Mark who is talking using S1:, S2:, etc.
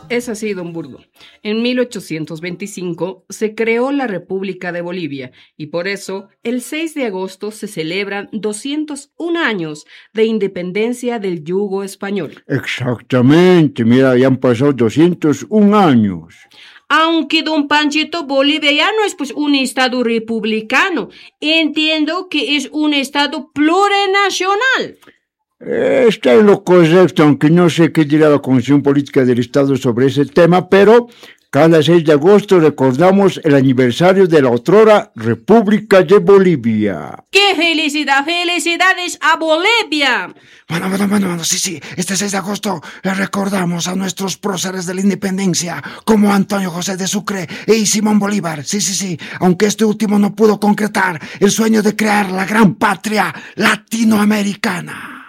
S1: Es así, don Burgo. En 1825 se creó la República de Bolivia y por eso el 6 de agosto se celebran 201 años de independencia del yugo español.
S2: Exactamente, mira, ya han pasado 201 años.
S1: Aunque don Panchito, Bolivia ya no es pues un estado republicano. Entiendo que es un estado plurinacional.
S2: Está en lo correcto, aunque no sé qué dirá la Comisión Política del Estado sobre ese tema, pero cada 6 de agosto recordamos el aniversario de la otrora República de Bolivia.
S1: ¡Qué felicidad! ¡Felicidades a Bolivia!
S3: Bueno, sí, este 6 de agosto recordamos a nuestros próceres de la independencia, como Antonio José de Sucre y Simón Bolívar. Sí, aunque este último no pudo concretar el sueño de crear la gran patria latinoamericana.